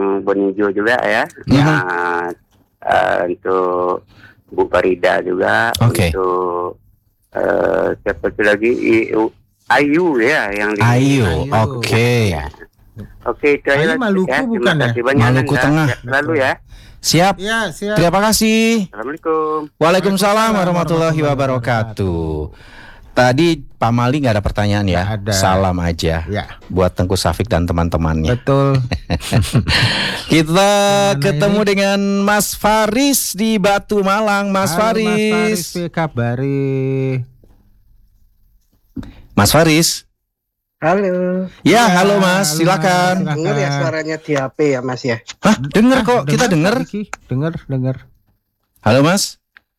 Bonijo juga ya. Untuk Bu Farida juga. Oke. Untuk siapa itu lagi? Ayu ya yang di Ayu. Oke. Ya. Oke, itu aja. Ayu Maluku bukan ya? Maluku Tengah. Lalu ya. Siap. Ya, siap. Terima kasih. Assalamualaikum. Waalaikumsalam warahmatullahi wabarakatuh. Tadi Pak Mali nggak ada pertanyaan ya? Nggak ada. Salam aja. Ya. Buat Tengku Safik dan teman-temannya. Betul. Kita ketemu ini? dengan Mas Faris di Batu Malang. Mas Halo, Mas Faris, Faris. piye kabari? Mas Faris. Halo, Ya, halo Mas, silakan. dengar ya suaranya di HP ya Mas ya? Hah, denger kok, kita denger. Dengar. Halo Mas.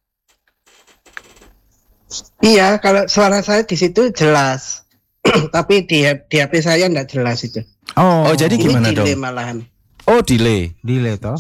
Iya, kalau suara saya di situ jelas, tapi di HP saya enggak jelas itu. Oh, jadi Ini gimana delay dong? malahan. Oh, delay. delay toh.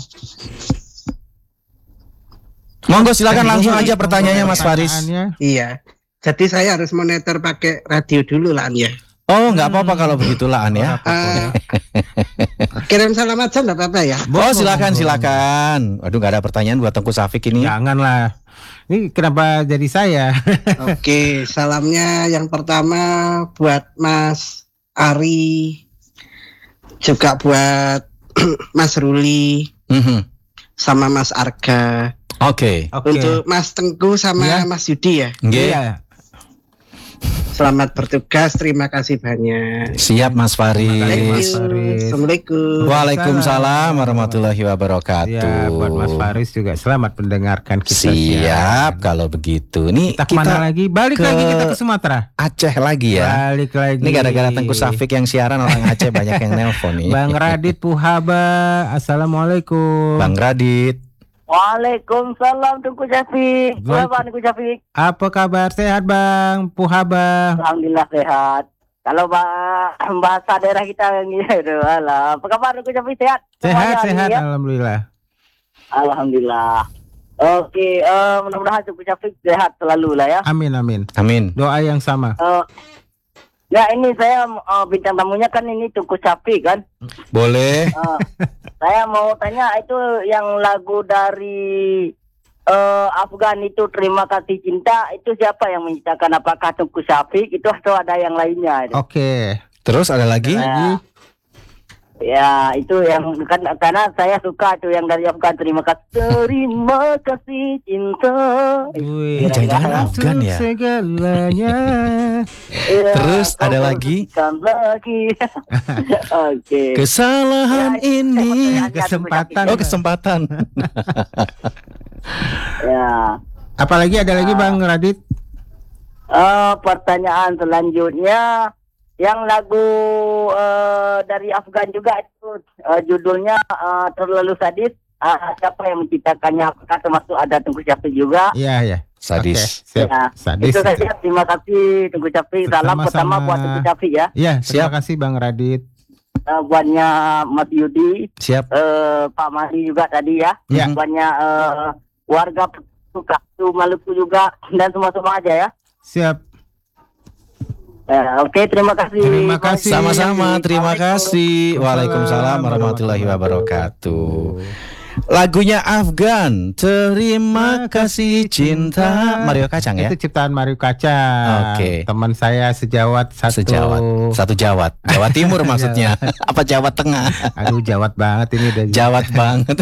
Monggo silakan langsung aja pertanyaannya Mas Faris. Pertanyaannya, Iya, jadi saya harus monitor pakai radio dulu lah ya. Oh, nggak apa-apa kalau begitulah An ya. Kirim salam aja enggak apa-apa ya? Oh, silakan. Waduh, nggak ada pertanyaan buat Tengku Safik ini. Janganlah. Ini kenapa jadi saya? Oke, salamnya yang pertama buat Mas Ari, juga buat Mas Ruli, sama Mas Arga. Oke. Untuk Mas Tengku sama Ya. Mas Yudi ya. Nggih. Iya. Selamat bertugas, terima kasih banyak. Siap Mas Thank Faris. you. Faris. Assalamualaikum. Waalaikumsalam warahmatullahi wabarakatuh. Ya, buat Mas Faris juga selamat mendengarkan kita. Siap kalau begitu. Nih Kita kemana lagi? Balik ke lagi kita ke Sumatera. Aceh lagi ya. Balik lagi. Ini gara-gara Tengku Safik yang siaran orang Aceh banyak yang nelpon nih. Bang Radit Puhaba, assalamualaikum. Bang Radit. Waalaikumsalam Tengku Syafiq. Bang Tengku Syafiq. Apa kabar? Sehat Bang Puhaba? Alhamdulillah sehat. Kalau bahasa daerah kita gitu, alah. Apa kabar Tengku Syafiq, sehat? Sehat, Semuanya, ya? alhamdulillah. Alhamdulillah. Oke, mudah-mudahan Tengku Syafiq sehat selalu lah ya. Amin. Amin. Doa yang sama. Ya ini saya bintang tamunya kan ini Tengku Syafiq kan. Boleh. Saya mau tanya itu yang lagu dari Afgan itu Terima Kasih Cinta itu siapa yang menciptakan? Apakah Tengku Syafiq itu atau ada yang lainnya? Oke. Terus ada lagi? Ya itu yang kan karena saya suka tuh yang dari Afgan Terima Kasih Cinta. Wih, jangan-jangan Afgan ya? Segalanya. Terus ada lagi? Oke. Kesalahan ini. Kesempatan. Oh, kesempatan. Ya. Apalagi ada lagi Bang Radit? Pertanyaan selanjutnya yang lagu dari Afgan juga itu judulnya Terlalu Sadis. Siapa yang menciptakannya? Apakah termasuk ada Tengku Syafiq juga? Iya. Sadis. Oke, siap. Ya, Sadis. itu saja. Terima kasih Tengku Syafiq. Salam Sama-sama. pertama buat Tengku Syafiq ya. Iya, terima Siap. kasih Bang Radit. Buatnya Mas Yudi, Siap. Pak Mari juga tadi ya. Ya. Buatnya warga Maluku juga dan semua aja ya. Siap. Oke, terima kasih. Terima kasih. Sama-sama, terima kasih. Waalaikumsalam warahmatullahi wabarakatuh. Lagunya Afgan, Terima Kasih Cinta, Mario Kacang ya? Itu ciptaan Mario Kacang. Oke. Teman saya sejawat satu. Satu Jawat. Jawa Timur maksudnya. Apa Jawa Tengah? Aduh, jawat banget ini udah. Jawat banget.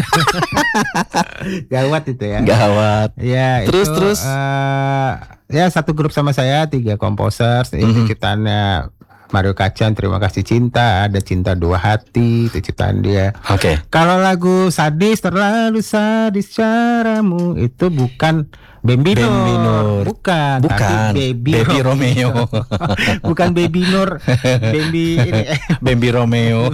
Gawat itu ya. Gawat. Ya, Terus. Ya, satu grup sama saya, 3 komposer. Itu ciptaannya Mario Kacang, Terima Kasih Cinta. Ada Cinta Dua Hati, itu ciptaan dia. Oke. Kalau lagu Sadis, Terlalu Sadis Caramu, itu bukan Bambi Nur. Bukan. Tapi Baby Romeo. Bukan Baby Nur. Bambi ini. Bambi Romeo.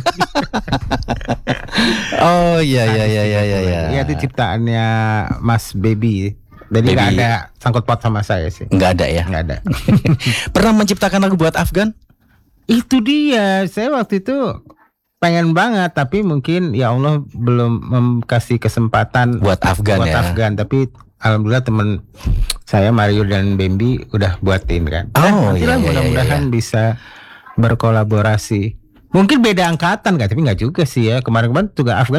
Oh iya. Ya, itu ciptaannya Mas Baby. Jadi Baby. nggak ada sangkut paut sama saya sih. Nggak ada ya? Nggak ada. Pernah menciptakan lagu buat Afgan? Itu dia. Saya waktu itu pengen banget, tapi mungkin ya Allah belum kasih kesempatan Buat Afgan ya? Afgan. Tapi alhamdulillah teman saya Mario dan Bambi udah buatin kan. Oh, Nantilah iya. mudah-mudahan bisa berkolaborasi. Mungkin beda angkatan kan, tapi nggak juga sih ya. Kemarin-kemarin juga Afgan